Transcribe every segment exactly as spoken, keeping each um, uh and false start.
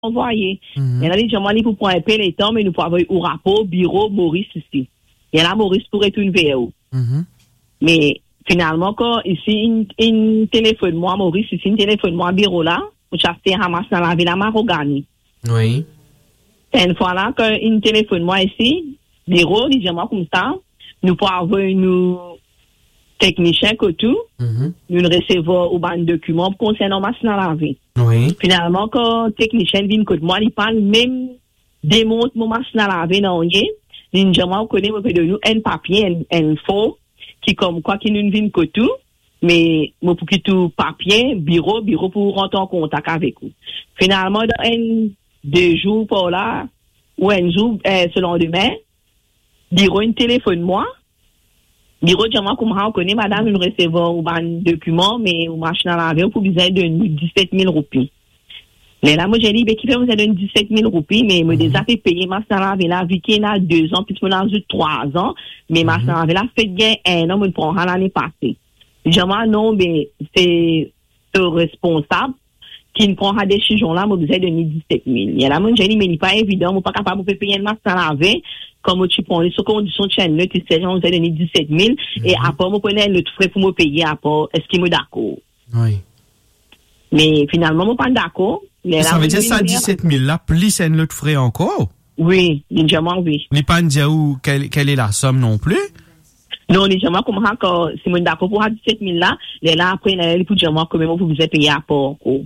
envoyer. Mm-hmm. Et là, les gens m'ont dit pour prendre un peu les temps, mais nous pouvons avoir au rapport, bureau, Maurice ici. Et là, Maurice pourrait tout V O. Mm-hmm. Mais finalement, quand ici, une, une téléphone, moi, Maurice, ici, une téléphone, moi, bureau là, pour acheter un ramasse dans la ville à Marogani. Oui. Et une fois là, quand une téléphone, moi, ici, bureau, les gens, moi, comme ça, nous pouvons avoir une technicien que tout, mm-hmm. nous recevons au ban de documents concernant la machine à laver. Oui. Finalement, quand le technicien vient côté moi, il parle même démontre mon machine à laver dans le nous jamais connaît de nous un papier, un, un faux, qui comme quoi qui nous vient côté tout, mais moi pour qui tout papier, bureau, bureau pour rentrer en contact avec vous. Finalement, dans un, deux jours pour là, ou un jour, euh, selon demain, bureau, une téléphone moi, bureau de moi, comme on connaît, madame, nous recevons un document, mais au machine à laver, pour besoin de dix-sept mille roupies. Mais là, moi, j'ai dit, ben, qui fait, vous avez dix-sept mille roupies, mais, moi, déjà fait payer machine à laver là, vu qu'il y a deux ans, puis on a eu trois ans, mais machine à laver là, fait bien un an, mais on prend l'année passée. J'ai dit, non, mais c'est le responsable qui ne prendra des décisions là, moi, besoin de dix-sept mille. Et là, moi, j'ai dit, mais il n'est pas évident, moi, pas capable de payer une machine à laver, comme tu prends les conditions de chaîne, tu sais, on vous a donné dix-sept mille, mm-hmm. et après, moi, prenez le frais pour me payer, après, est-ce qu'il me d'accord? Oui. Mais finalement, moi, pas d'accord. Mais ça veut dire ça, dix-sept mille là, plus un autre frais encore? Oui, légèrement, oui. Il n'est pas dit où, quelle, quelle est la somme non plus? Non, légèrement, comme quand, si moi, d'accord pour dix-sept mille là, et là, après, il faut dire, moi, quand même, vous vous êtes payé à part, encore.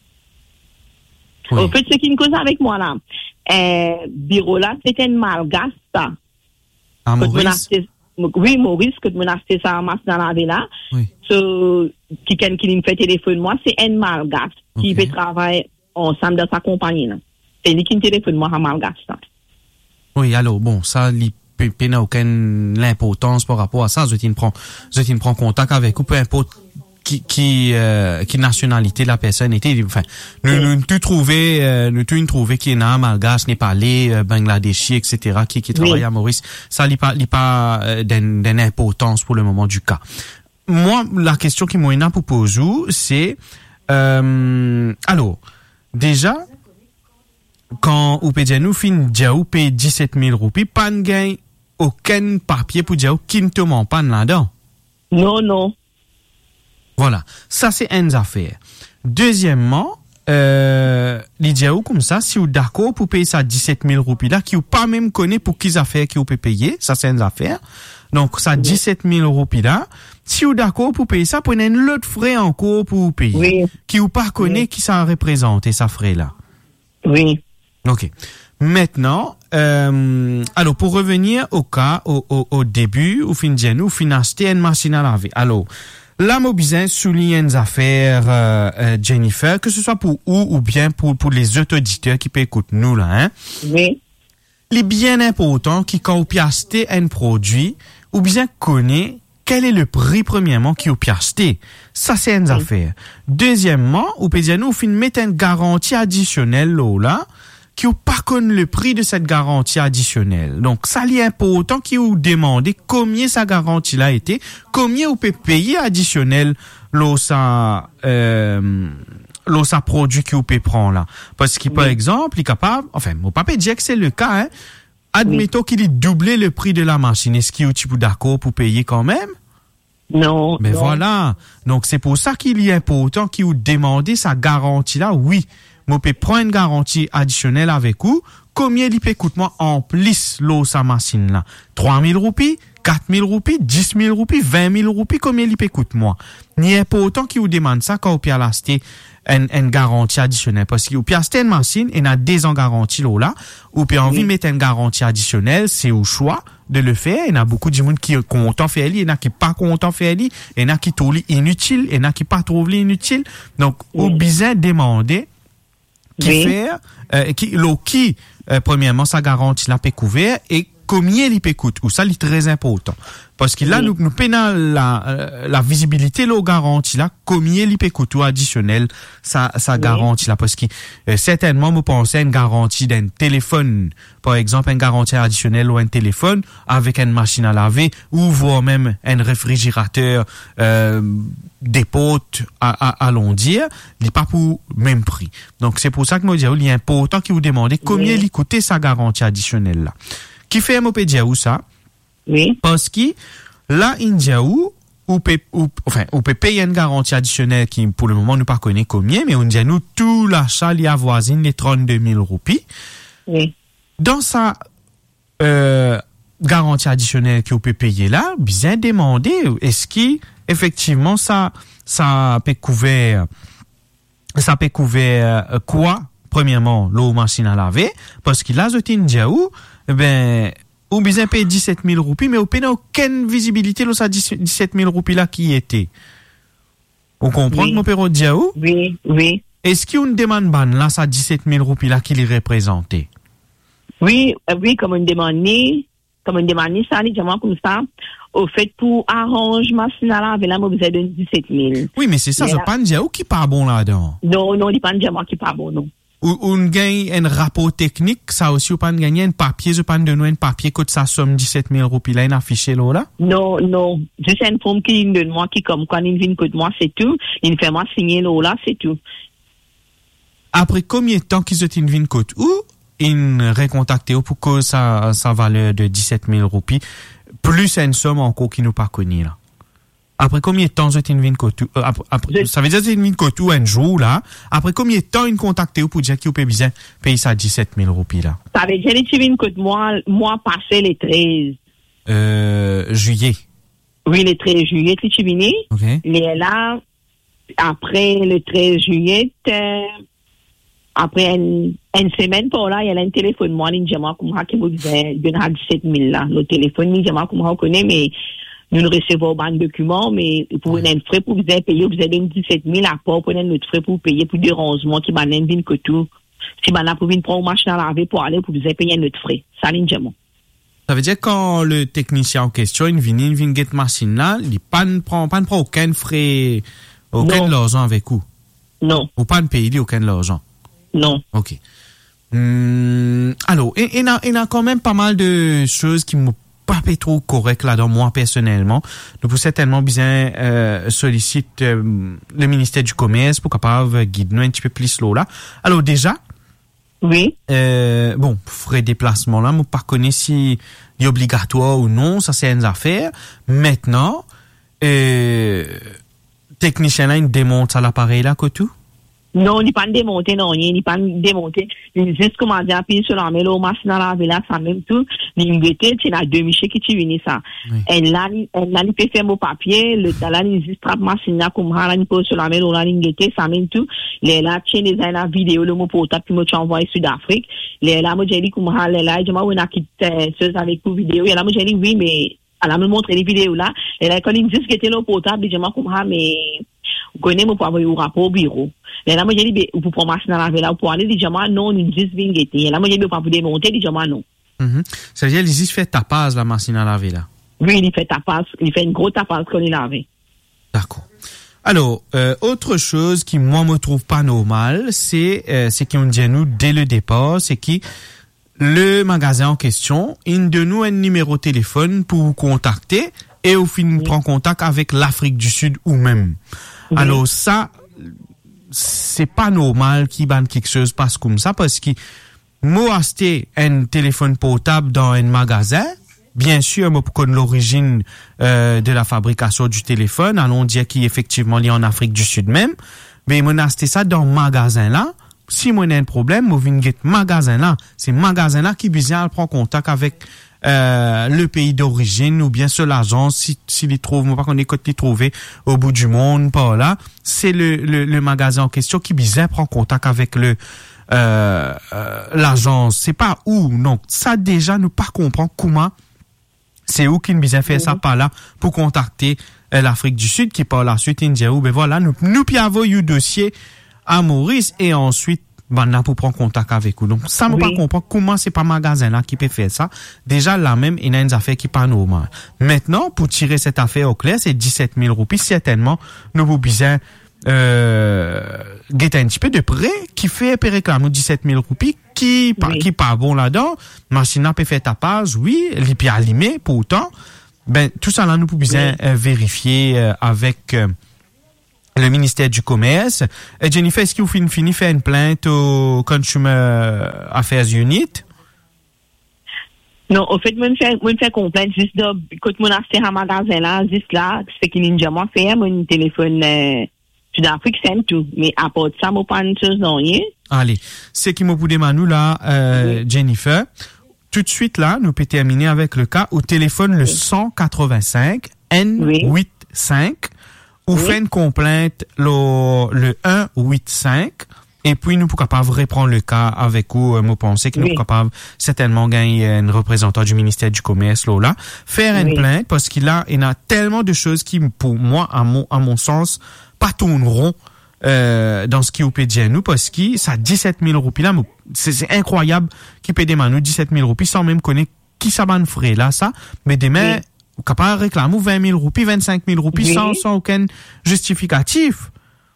Oui. En fait, ce qui me cause avec moi, là, euh, bureau là, c'était une malgache, ça. Ah, Maurice? Oui, Maurice, que tu m'as acheté ça en masse dans la ville là. Oui. So, quelqu'un qui me fait téléphone, moi, c'est un malgache qui okay. fait travailler ensemble dans sa compagnie, là. C'est lui qui me téléphone, moi, en malgache, ça. Oui, alors, bon, ça, il n'a aucune importance par rapport à ça. Je t'y prends, je t'y prends contact avec, ou peu importe qui, qui, euh, qui nationalité la personne était, enfin, nous, oui. nous, tu trouvais, euh, nous, tu trouvais qu'il y a un malgache, népalais, euh, bangladeshi, et cetera, qui, qui travaille oui. à Maurice. Ça, il pas, il pas, euh, d'une, d'une importance pour le moment du cas. Moi, la question qui m'a pour poser, c'est, euh, alors, déjà, quand ou peut dire nous fin diaou paye dix-sept mille roupies, pas de gain aucun papier pour diaou qui ne te ment pas là-dedans. Non, non. Voilà, ça c'est une affaire. Deuxièmement, euh, les diaou comme ça, si vous d'accord pour payer ça dix-sept mille roupies là, qui ou pas même connaît pour qu'ils affaires qui vous peut payer, ça c'est une affaire. Donc ça dix-sept mille roupies là, si vous d'accord pour payer ça, prenez un autre frais encore pour vous payer, oui. qui ou pas connaît oui. qui ça représente et ça frais là. Oui. Ok. Maintenant, euh, alors pour revenir au cas, au, au, au début, au fin de nous, fin acheter une machine à laver. Alors, là, mon besoin souligne une affaire, euh, euh, Jennifer, que ce soit pour ou ou bien pour pour les autres auditeurs qui peuvent écouter nous là, hein. Oui. Il est bien important qui quand vous acheter un produit, ou bien connaît quel est le prix premièrement qui vous acheter. Ça c'est une oui. affaire. Deuxièmement, ou peut dire nous, fin mettre une garantie additionnelle là. là qui ou pas connaît le prix de cette garantie additionnelle. Donc, ça l'est important qui ou demander combien sa garantie là été, combien vous pouvez payer additionnel l'eau ça, euh, l'eau ça produit qui vous pouvez prendre là. Parce que, oui. par exemple, il est capable, enfin, mon papa dit que c'est le cas, hein. Admettons oui. qu'il ait doublé le prix de la machine. Est-ce qu'il est d'accord pour payer quand même? Non. Mais non. voilà. Donc, c'est pour ça qu'il est important qu'il vous demande sa garantie là, oui. Moi, je peux prendre une garantie additionnelle avec vous. Combien il peut coûter moi en plus l'eau sa machine là? trois mille roupies, quatre mille roupies, dix mille roupies, vingt mille roupies, combien il peut coûter moi? Ni important qu'il vous demande ça quand vous pouvez acheter une, une garantie additionnelle. Parce que vous pouvez acheter une machine et n'a deux ans garantie l'eau là. Ou pouvez envie de mettre une garantie additionnelle, c'est au choix de le faire. Il y a beaucoup de monde qui sont contents de faire, il y en a qui pas contents de faire, il y en a qui trouvent inutile, il y en a qui pas trouvent inutile. Donc, vous besoin demander qui oui. faire, euh, qui, l'eau qui, euh, premièrement, sa garantie la peut couvrir et combien il peut coûter, ou ça, c'est très important. Parce que là, oui. nous, nous payons la, la visibilité, la garantie, là, combien il peut coûter additionnel, ça, ça oui. garantie, là. Parce que, euh, certainement, vous pensez à une garantie d'un téléphone, par exemple, une garantie additionnelle ou un téléphone avec une machine à laver, ou voire même un réfrigérateur, euh, des potes, à, à, allons dire, il n'est pas pour même prix. Donc, c'est pour ça que moi, je dis, il y a un important qui vous demande combien oui. il coûtait sa garantie additionnelle, là. Qui fait un mot pédia ou ça? Oui. Parce que là, India ou, ou, ou, enfin, on peut payer une garantie additionnelle qui, pour le moment, nous pas connaît combien, mais on dit, nous, tout l'achat, il avoisine les trente-deux mille roupies. Oui. Dans sa, euh, garantie additionnelle qu'on peut payer là, bien demander, est-ce qu'effectivement, ça, ça peut couvrir, ça peut couvrir, euh, quoi? Premièrement, l'eau machine à laver, parce que là, je India ou, ben, ou bien payer dix-sept mille roupies, mais on paye aucune visibilité, là, ça dix-sept mille roupies là qui était. On comprend oui. que mon père Diaou? Oui, oui. Est-ce qu'il y a une demande ban, là, ça dix-sept mille roupies là qui est représenté? Oui, euh, oui, comme une demande, comme une demande, ça, les gens comme ça, au fait, pour arrangement, machine à laver là, moi, vous avez dix-sept mille. Oui, mais c'est ça, je pas Diaou qui pas bon là-dedans. Non, non, il pas Diaou qui pas bon, non. Ou on gagne un rapport technique, ça aussi, ou pas gagner un papier, je pas de nous un papier que ça somme dix-sept mille roupies là, un affiché là, là? Non, non. Juste une forme qui donne moi, qui comme, quand il vient de moi, c'est tout. Il fait moi signer là, là, c'est tout. Après combien de temps qu'ils ont une vine côte ou ils recontacté pour que ça, ça valeur de dix-sept mille roupies, plus une somme encore qui nous pas connue là? Après combien de temps vous êtes une vine côté euh, après, après, je... Ça veut dire que c'est une vine côté un jour là. Après combien de temps une contacté pour dire qu'il peut bien payer ça dix-sept mille roupies là? Ça veut dire que une côté moi moi passé les treize euh juillet. Oui, le treize juillet tu venu. OK. Mais là après le treize juillet euh, après une, une semaine pour là, il y a un téléphone moi il dit moi comme qui me disait donne dix-sept mille là. Le téléphone il dit moi comme on connaît mais nous ne recevons pas de documents, mais pour un frais pour vous payer, vous avez dix-sept mille apports pour notre frais pour payer pour deux rangements qui m'amènent une que tout. Si vous avez pour venir prendre une machine à laver pour aller, pour vous payer notre frais. Ça, l'indiamant. Ça veut dire quand le technicien en question, il vient, il vient get machine là, il ne prend pas aucun frais, aucun l'argent avec vous. Non. Ou pas de payer aucun l'argent. Non. OK. Hum, alors, il y a, il y a quand même pas mal de choses qui me pas trop correct là-dedans, moi personnellement. Nous pouvons certainement bien euh, solliciter euh, le ministère du Commerce pour capable guider nous un petit peu plus là. Alors déjà, oui. Euh, bon, frais de déplacement là, moi pas connais si c'est obligatoire ou non, ça c'est une affaire. Maintenant, euh, technicien là, il démonte à l'appareil là que tout. Non, il n'est pas démonté, non, il n'est pas démonté. Il juste commandé à payer sur la mélo, machine à laver là, ça même tout. Il était, il y a deux michets qui tu viennent ça. Et là, là, il peut faire mon papier, le, là, il juste trappe machine là, comme là, il pose sur la mélo, là, il était, ça même tout. Les là, tiens, les la vidéo, le mot portable, puis moi, tu envoies Sud-Afrique. Les là, moi, j'ai dit, comme là, les là, je m'en vais à quitter, ceux avec pour vidéo. Et là, moi, j'ai dit, oui, mais, elle a me montré les vidéos là. Et là, quand il dit que c'était le portable, je m'en comme là, mais, vous connaissez, moi, pour avoir un rapport au bureau. Et là, moi, j'ai dit, vous prenez machine à laver là, pour aller, déjà, moi, non, il dit, vingete. Et là, moi, j'ai dit, pour vous démonter, déjà, moi, non. Mm-hmm. Ça veut dire, il dit, fait tapage, la machine à laver là. Oui, il fait tapage, il fait une grosse tapage quand il lave. D'accord. Alors, euh, autre chose qui, moi, me trouve pas normal, c'est, euh, c'est qu'on dit à nous, dès le départ, c'est que le magasin en question, il donne nous un numéro de téléphone pour vous contacter et au final, oui. prend contact avec l'Afrique du Sud ou même. Oui. Alors, ça, c'est pas normal qu'il banne quelque chose passe comme ça parce que moi acheter un téléphone portable dans un magasin, bien sûr moi pour connaître l'origine euh, de la fabrication du téléphone, allons dire qu'il est effectivement lié en Afrique du Sud même, mais moi acheter ça dans un magasin là, si moi j'ai un problème, moi viens get magasin là, c'est magasin là qui besoin prend contact avec Euh, le pays d'origine ou bien sur l'agence si s'il y trouve moi pas qu'on est côté trouvé au bout du monde par là c'est le, le le magasin en question qui bizarre prend contact avec le euh, euh, l'agence c'est pas où non ça déjà nous pas comprend comment c'est où qui bizarre fait ça par là pour contacter euh, l'Afrique du Sud qui par la suite India ou ben voilà nous nous puis avons eu dossier à Maurice et ensuite ben là pour prendre contact avec vous. Donc ça me Oui. pas comprendre comment c'est pas magasin là qui peut faire ça. Déjà là même il y a une affaire qui pas normale. Maintenant pour tirer cette affaire au clair, c'est dix-sept mille roupies certainement. Nous vous besoin euh guetter un petit peu de près qui fait réclamer dix-sept mille roupies qui pas Oui. qui pas bon là-dedans. Machine peut faire tapage, oui, les pieds allumés pourtant. Ben tout ça là nous pouvons besoin Oui. euh, vérifier euh, avec euh, le ministère du Commerce. Et Jennifer, est-ce que vous finissez fini faire une plainte au Consumer Affairs Unit? Non, au fait, moi, je fais, moi, je fais complainte juste de, écoute, mon acheté un magasin là, juste là, c'est qu'il ninja moi fait, mon téléphone, euh, Sud-Afrique, c'est tout. Mais à part de ça, moi, pas une chose, non, rien. Allez, c'est qui m'a boudé Manu là, euh, Oui. Jennifer. Tout de suite là, nous peut terminer avec le cas au téléphone le cent quatre-vingt-cinq N quatre-vingt-cinq ou Oui. fait une complainte le, le un huit cinq. Et puis, nous, pour capable reprendre le cas avec vous, euh, moi, penser que nous, Oui. pour capable certainement gagner une représentante du ministère du Commerce, là, là faire une Oui. plainte, parce qu'il a, il y a tellement de choses qui, pour moi, à mon, à mon sens, pas tourneront, euh, dans ce qui vous peut dire nous, parce que ça dix-sept mille roupies, là, c'est, c'est incroyable qu'il paie des manous dix-sept mille roupies sans même connaître qui ça va frais, là, ça. Mais demain, Oui. vous capable réclamer vingt mille roupies, vingt-cinq mille roupies Oui. sans, sans aucun justificatif.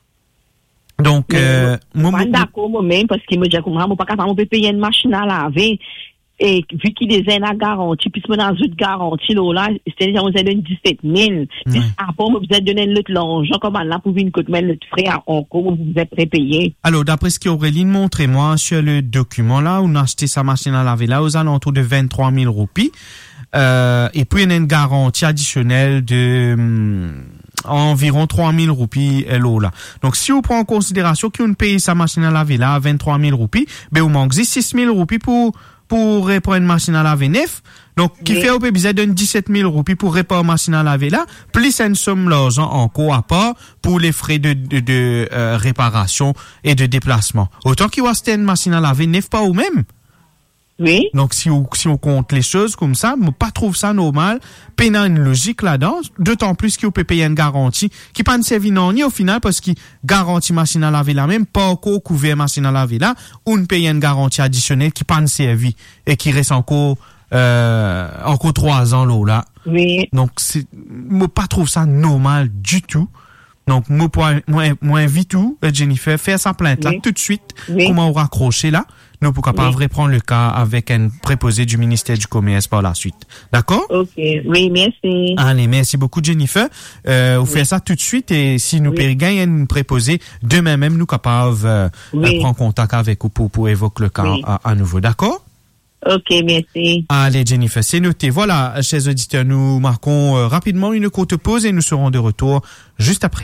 Donc, Mais, euh, moi, Pas moi- d'accord, moi-même, parce que moi, j'ai compris, moi, pas capable, on peut payer une machine à laver. Et vu qu'il est un garantie, puis dans une garantie, là, là, c'est-à-dire, on vous a donné dix-sept mille. Puis, Ouais. après, on vous a donné l'autre l'argent, comme là, pour une côte, mais l'autre frais, encore, vous êtes prépayé. Alors, d'après ce qu'Aurélie montre moi sur le document là, on a acheté sa machine à laver là aux alentours de vingt-trois mille roupies. Euh, et puis, il y a une garantie additionnelle de hum, environ trois mille roupies L O là. Donc, si on prend en considération qu'on paye sa machine à laver là à vingt-trois mille roupies, ben, on manque six mille roupies pour pour réparer une machine à laver neuf. Donc, qui Oui. fait au besoin de dix-sept mille roupies pour réparer une machine à laver là, plus une somme l'argent encore à part pour les frais de, de, de euh, réparation et de déplacement. Autant qu'il va acheter une machine à laver neuf pas ou même. Oui. Donc, si on, si on compte les choses comme ça, moi, pas trouve ça normal. Pénant une logique là-dedans. D'autant plus qu'il peut payer une garantie qui pas ne servir non ni au final parce qu'il garantit machine à laver là même, pas encore couvert machine à laver là, ou ne paye une garantie additionnelle qui pas ne servir et qui reste encore, euh, encore trois ans là, là. Oui. Donc, c'est, moi, pas trouve ça normal du tout. Donc, moi, pour, moi, moi, invite tout, Jennifer, faire sa plainte là, Oui. tout de suite. Oui. Comment on raccrocher là? Nous, pour capable Oui. reprendre le cas avec un préposé du ministère du Commerce par la suite. D'accord? OK. Oui, merci. Allez, merci beaucoup, Jennifer. Euh, vous faites ça tout de suite et si nous Oui. périgons un préposé, demain même, nous capables, euh, Oui. euh, prendre contact avec vous pour, pour évoquer le cas Oui. à, à nouveau. D'accord? OK, merci. Allez, Jennifer, c'est noté. Voilà, chers auditeurs, nous marquons euh, rapidement une courte pause et nous serons de retour juste après.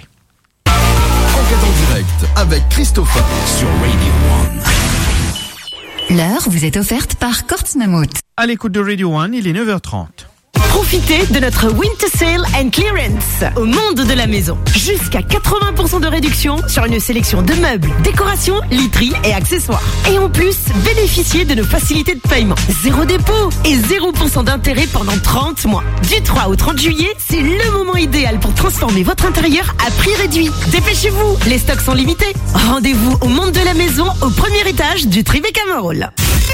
Enquête en direct avec Christopher sur Radio One. L'heure vous est offerte par Kortsmammut. À l'écoute de Radio One, il est neuf heures trente. Profitez de notre Winter Sale and Clearance au monde de la maison. Jusqu'à quatre-vingts pour cent de réduction sur une sélection de meubles, décorations, literie et accessoires. Et en plus, bénéficiez de nos facilités de paiement. Zéro dépôt et zéro pour cent d'intérêt pendant trente mois. Du trois au trente juillet, c'est le moment idéal pour transformer votre intérieur à prix réduit. Dépêchez-vous, les stocks sont limités. Rendez-vous au monde de la maison au premier étage du Tribeca Mall.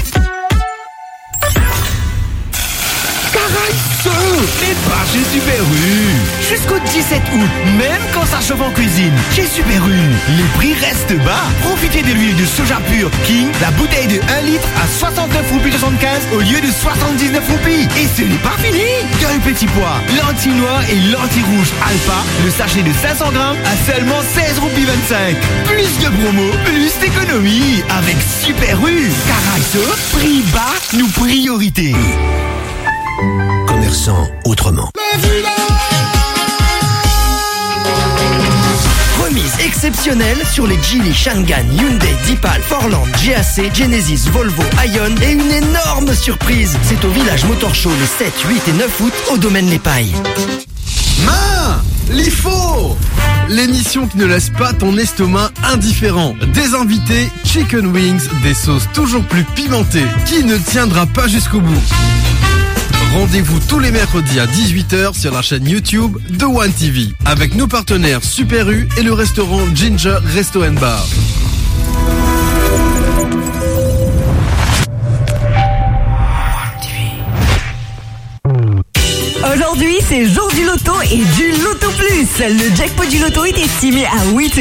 Et pas chez Super U. Jusqu'au dix-sept août, même quand ça chauffe en cuisine, chez Super U, les prix restent bas. Profitez de l'huile de soja pure King, la bouteille de un litre à soixante-neuf roupies soixante-quinze au lieu de soixante-dix-neuf roupies. Et ce n'est pas fini. Gueule petit pois, lentilles noires et lentilles rouges Alpha, le sachet de cinq cents grammes à seulement seize roupies vingt-cinq. Plus de promos, plus d'économies avec Super U. Caraïso, prix bas, nous priorité. Commerçant autrement. Remise exceptionnelle sur les Geely, Shangan, Hyundai, Deepal, Forland, G A C, Genesis, Volvo, Ion et une énorme surprise. C'est au Village Motor Show les sept, huit et neuf août au domaine Les Pailles. Main, l'I F O, l'émission qui ne laisse pas ton estomac indifférent. Des invités, chicken wings, des sauces toujours plus pimentées. Qui ne tiendra pas jusqu'au bout? Rendez-vous tous les mercredis à dix-huit heures sur la chaîne YouTube de One T V avec nos partenaires Super U et le restaurant Ginger Resto and Bar. C'est jour du loto et du Loto Plus. Le jackpot du loto est estimé à huit